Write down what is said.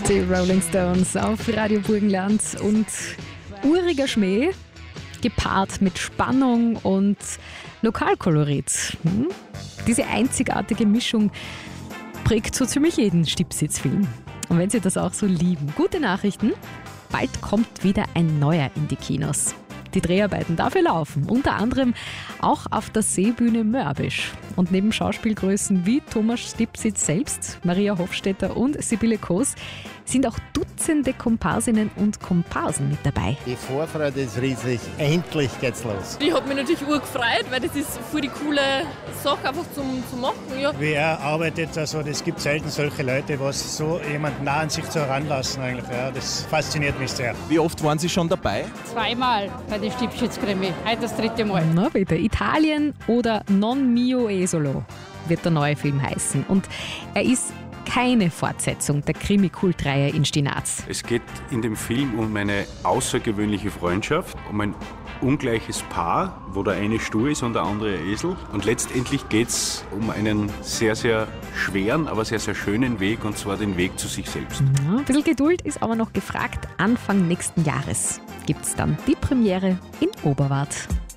Die Rolling Stones auf Radio Burgenland und uriger Schmäh, gepaart mit Spannung und Lokalkolorit. Diese einzigartige Mischung prägt so ziemlich jeden Stippsitzfilm. Und wenn Sie das auch so lieben, gute Nachrichten, bald kommt wieder ein neuer in die Kinos. Die Dreharbeiten dafür laufen, unter anderem auch auf der Seebühne Mörbisch. Und neben Schauspielgrößen wie Thomas Stipsitz selbst, Maria Hofstetter und Sibylle Koos sind auch Dutzende Komparsinnen und Komparsen mit dabei. Die Vorfreude ist riesig. Endlich geht's los. Ich habe mich natürlich urgefreut, weil das ist voll die coole Sache einfach zum machen. Ja. Wer arbeitet also, das gibt selten solche Leute, was so jemand nah an sich so heranlassen eigentlich. Ja, das fasziniert mich sehr. Wie oft waren Sie schon dabei? Zweimal bei der Stippschützkrimi, heute das 3. Mal. Na bitte, Italien oder Non Mio Esolo wird der neue Film heißen. Und er ist keine Fortsetzung der Krimi-Kultreihe in Stinaz. Es geht in dem Film um eine außergewöhnliche Freundschaft, um ein ungleiches Paar, wo der eine stur ist und der andere ein Esel. Und letztendlich geht es um einen sehr, sehr schweren, aber sehr, sehr schönen Weg, und zwar den Weg zu sich selbst. Ja, ein bisschen Geduld ist aber noch gefragt. Anfang nächsten Jahres gibt es dann die Premiere in Oberwart.